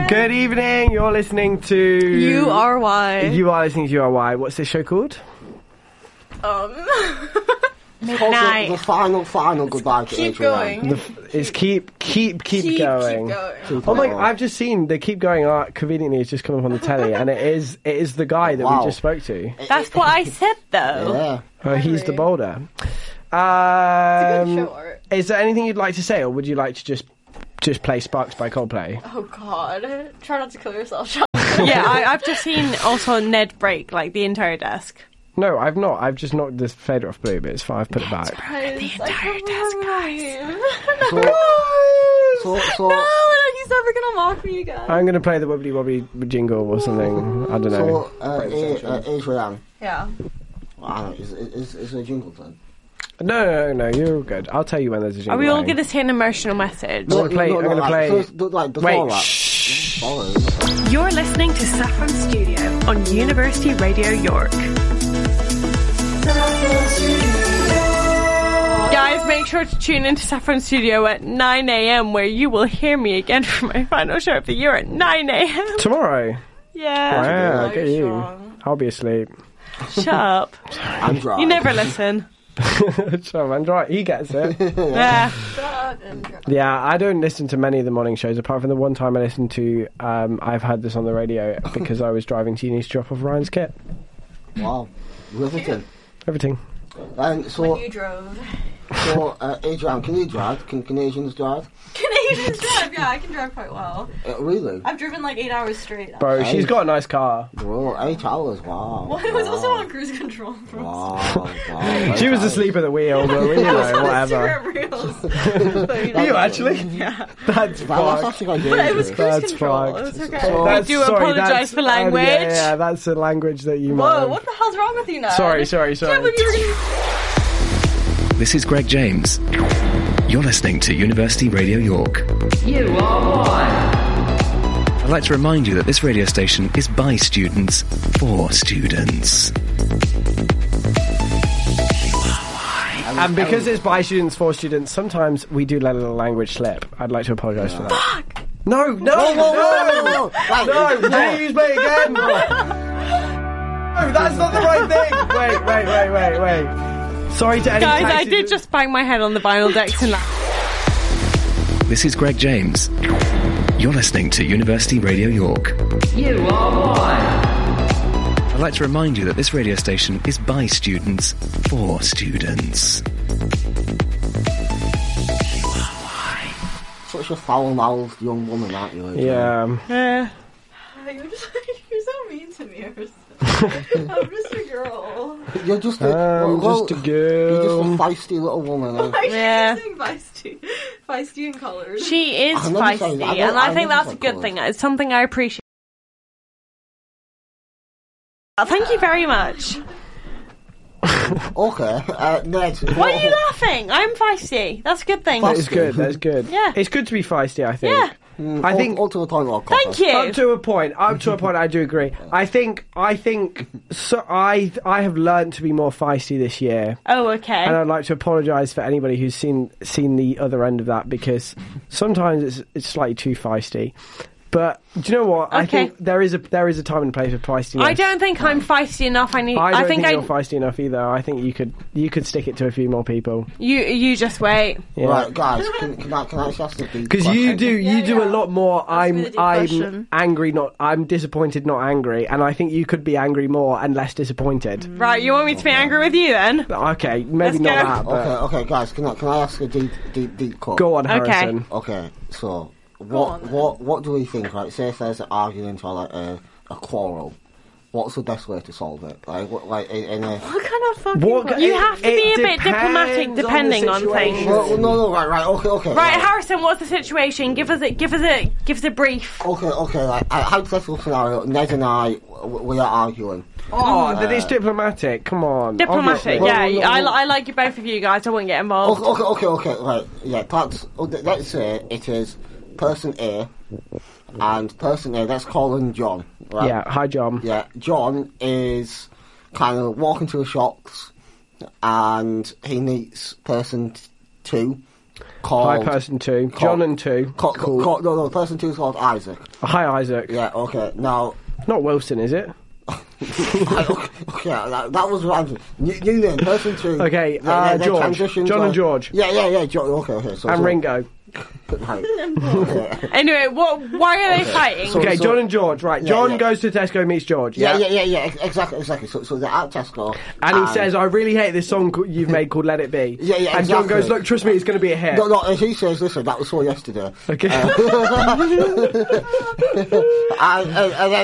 Good evening. You're listening to URY. You are listening to URY. What's this show called? Midnight. The final goodbye to Keep Adrian. going. It's keep going. Keep going. Oh my! I've just seen the keep going. Conveniently, it's just come up on the telly, and it is the guy that we just spoke to. That's what I said, though. Yeah. Oh, he's the boulder. It's a good show art. Is there anything you'd like to say, or would you like to just play Sparks by Coldplay? Oh, God. Try not to kill yourself, Sean. Yeah, I've just seen also Ned break, like, the entire desk. No, I've not. I've just knocked this fader off blue, but it's fine. I've put it back. The entire desk, guys. So, No, he's never going to mock me again. I'm going to play the Wibbly Wobbly jingle or something. I don't know. Adrian. Yeah. Is there a jingle then? No, you're good. I'll tell you when there's a jingle. Are we all playing. going to say an emotional message? I'm gonna play. Before Wait, that. shh. You're listening to Saffron Studio on University Radio York. Guys, make sure to tune into Saffron Studio at 9 a.m. where you will hear me again for my final show of the year at 9 a.m. Tomorrow. Yeah. Wow, get you. I'll be asleep. Shut up. I'm dry. You never listen. So man, right, he gets it. Yeah. Yeah, I don't listen to many of the morning shows apart from the one time I listened to. I've had this on the radio because I was driving to uni to drop off Ryan's kit. Wow. Riveting. Everything. So, When you drove. Adrian, can you drive? Can Canadians drive? Canadians drive, yeah, I can drive quite well. Really? I've driven like 8 hours straight. Bro, she's got a nice car. Bro, 8 hours, wow. Well, I was also on cruise control for Wow. She was asleep at the wheel, but you know, whatever. Are you actually? Yeah. That's fucked. actually quite But it was dangerous. cruise That's control. fucked. It's okay. So- I do apologise for language. Yeah, that's the language that you might Whoa, have. what the hell's wrong with you now? Sorry. Can't believe you were gonna... This is Greg James. You're listening to University Radio York. I'd like to remind you that this radio station is by students, for students. And because it's by students for students, sometimes we do let a little language slip. I'd like to apologise for that. Fuck! No! No! Don't use me again! No, that's not the right thing! Wait. Sorry to any Guys, I taxis- did just bang my head on the vinyl decks and This is Greg James. You're listening to University Radio York. I'd like to remind you that this radio station is by students, for students. Such a foul-mouthed young woman, aren't you, Adrian? Yeah. You're so mean to me. I'm just a girl. You're just a, just a girl. You're just a feisty little woman. Yeah. Feisty in colours. She is I'm not saying- feisty, I don't- and I I think don't that's a think good colours. thing. It's something I appreciate. Thank you very much. Okay, Ned. Why are you laughing? I'm feisty. That's a good thing. Feisty. That's good, that's good. Yeah. It's good to be feisty, I think. Yeah. I think... All to the point, Thank you. Up to a point, I do agree. I think, so I have learned to be more feisty this year. Oh, okay. And I'd like to apologise for anybody who's seen the other end of that, because sometimes it's slightly too feisty. But do you know what? I Okay. think there is a time and place for feistiness. I don't think I'm feisty enough. I don't think you're feisty enough either. I think you could stick it to a few more people. You just wait. Yeah. Right, guys, can I just ask the deep Because you question? do a lot more. me the deep question. I'm angry, I'm disappointed, not angry, and I think you could be angry more and less disappointed. Right, you want me to be angry with you then? Okay, maybe Let's not go. that. But Okay, guys, can I ask a deep cut? go on, Okay. Harrison. Okay, so what do we think? Right, say if there's an argument or like a quarrel, what's the best way to solve it? In a What kind of fucking... What- you have to be it a bit diplomatic depends on the depending on situation. things. well, no, right, okay. Right, Harrison, what's the situation? Give us a brief. Okay, like hypothetical scenario. Ned and I, we are arguing. Oh, then it's diplomatic. Come on. Diplomatic, Obviously. yeah. I like you both of you guys. I wouldn't get involved. Okay, right, yeah. Let's say it is person A, and person A. Let's call him John. Right? Yeah. Hi, John. Yeah, John is kind of walking to the shops, and he meets person 2, called... Hi, person 2. John and 2. No, person 2 is called Isaac. Hi, Isaac. Yeah, okay, now... Not Wilson, is it? Okay, that was random. New name, person 2. Okay, George. John and George. Yeah, okay. So, and Ringo. Right. Okay. Anyway, why are they fighting? Okay, John and George, right. John goes to Tesco, meets George. Yeah, exactly. So they're at Tesco. And he says, I really hate this song you've made called Let It Be. Yeah, exactly. And John goes, look, trust me, it's going to be a hit. No, he says, listen, that was so yesterday. Okay. And then